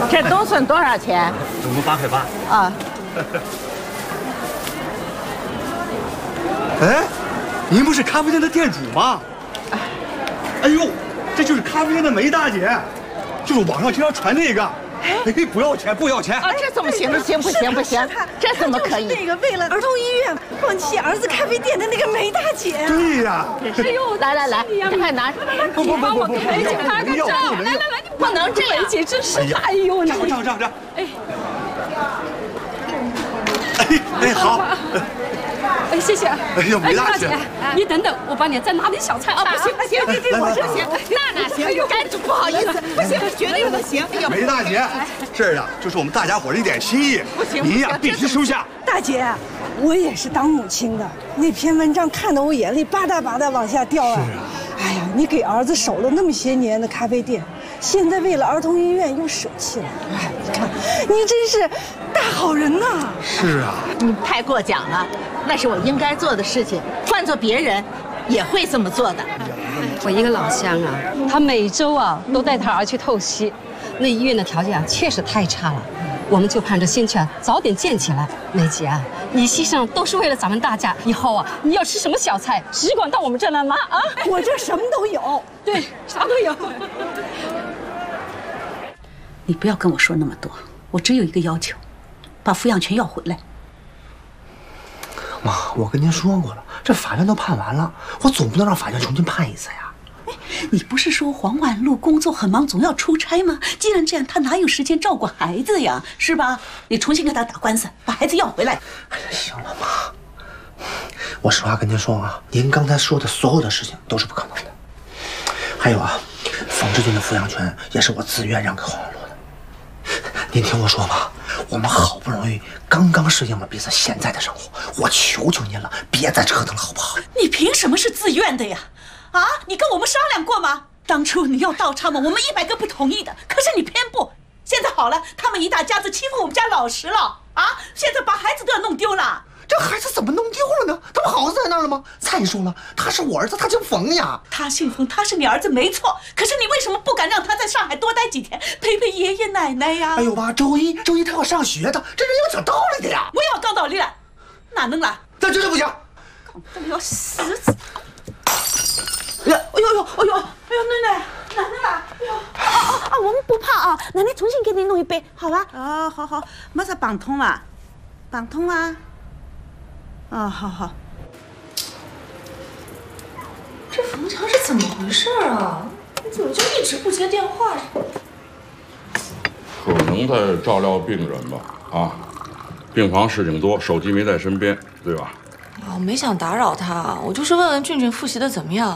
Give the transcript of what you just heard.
这冬笋多少钱？ 总共8块8。 啊。 哎，您不是咖啡店的店主吗？哎呦，这就是咖啡店的梅大姐，就是网上经常传那个。哎，不要钱，不要钱！ 啊，这怎么行？不行，这怎么可以？ 那个为了儿童医院放弃儿子咖啡店的那个梅大姐。 对呀。 哎呦，来，快拿！ 不， 帮我开个照，来，你不能这样，姐真是，哎呦， 这样。哎，好。 哎，谢谢。 哎呦，梅大姐， 你等等，我帮你再拿点小菜啊！ 不行，我这行，那哪行？哎呦，赶紧，不好意思，不行，绝对不行。 梅大姐，这呀，就是我们大家伙的一点心意， 不行， 您呀必须收下。 大姐，我也是当母亲的，那篇文章看得我眼泪吧嗒往下掉啊！哎呀，你给儿子守了那么些年的咖啡店，现在为了儿童医院又舍弃了。哎，你看，你真是大好人呐！ 是啊， 你太过奖了，那是我应该做的事情，换做别人也会这么做的。 我一个老乡啊，他每周啊都带他儿去透析，那医院的条件啊确实太差了。我们就盼着兴趣啊早点建起来。梅姐啊，你牺牲都是为了咱们大家，以后啊你要吃什么小菜，只管到我们这来拿啊！ 我这什么都有， 对，啥都有。 你不要跟我说那么多，我只有一个要求，把抚养权要回来。 妈，我跟您说过了，这法院都判完了，我总不能让法院重新判一次呀。 你不是说黄婉露工作很忙，总要出差吗？既然这样，她哪有时间照顾孩子呀？是吧？你重新跟她打官司，把孩子要回来。 哎呀，行了，妈，我实话跟您说啊，您刚才说的所有的事情都是不可能的。还有啊，冯志军的抚养权也是我自愿让给黄婉露的。您听我说嘛，我们好不容易刚适应了彼此现在的生活，我求求您了，别再折腾了，好不好？ 你凭什么是自愿的呀？啊，你跟我们商量过吗？当初你要倒插嘛，我们100个不同意的，可是你偏不。现在好了，他们一大家子欺负我们家老石了啊！现在把孩子都要弄丢了。 这孩子怎么弄丢了呢？他不好在那儿了吗？再说了，他是我儿子，他姓冯呀。 他姓冯，他是你儿子没错。可是你为什么不敢让他在上海多待几天，陪陪爷爷奶奶呀？ 哎呦妈，周一他要上学的，这人有讲道理的呀。 我要讲道理了，哪能了？ 那这就不行。 这要死！哎呦，奶奶，哪能了？ 我们不怕啊，奶奶重新给你弄一杯，好吧？ 哦，好，没啥绑痛吧？绑痛啊？哦，好。 这冯强是怎么回事啊？你怎么就一直不接电话？ 可能在照料病人吧，啊，病房事情多，手机没在身边，对吧？ 我没想打扰他，我就是问问俊俊复习的怎么样。